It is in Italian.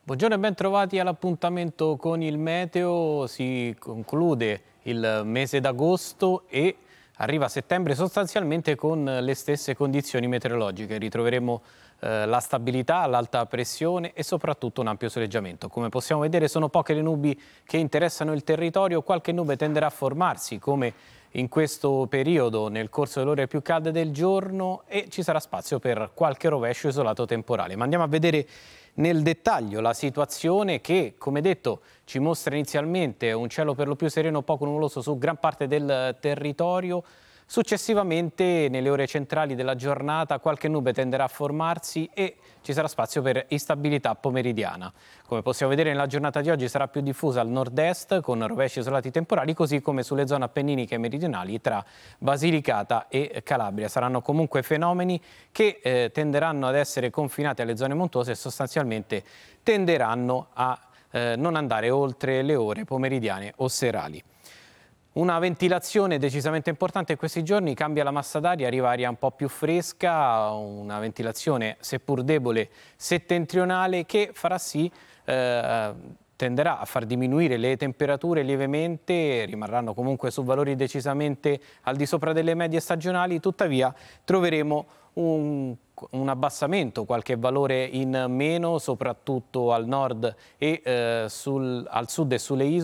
Buongiorno e ben trovati all'appuntamento con il meteo. Si conclude il mese d'agosto e arriva settembre sostanzialmente con le stesse condizioni meteorologiche. Ritroveremo la stabilità, l'alta pressione e soprattutto un ampio soleggiamento. Come possiamo vedere sono poche le nubi che interessano il territorio, qualche nube tenderà a formarsi come in questo periodo nel corso delle ore più calde del giorno e ci sarà spazio per qualche rovescio isolato temporale. Ma andiamo a vedere nel dettaglio la situazione che, come detto, ci mostra inizialmente un cielo per lo più sereno, poco nuvoloso su gran parte del territorio. Successivamente, nelle ore centrali della giornata, qualche nube tenderà a formarsi e ci sarà spazio per instabilità pomeridiana. Come possiamo vedere nella giornata di oggi sarà più diffusa al nord-est con rovesci isolati temporali, così come sulle zone appenniniche e meridionali tra Basilicata e Calabria. Saranno comunque fenomeni che tenderanno ad essere confinati alle zone montuose e sostanzialmente tenderanno a non andare oltre le ore pomeridiane o serali. Una ventilazione decisamente importante in questi giorni, cambia la massa d'aria, arriva aria un po' più fresca, una ventilazione seppur debole settentrionale che farà sì, tenderà a far diminuire le temperature lievemente, rimarranno comunque su valori decisamente al di sopra delle medie stagionali, tuttavia troveremo un abbassamento, qualche valore in meno, soprattutto al nord e al sud e sulle isole.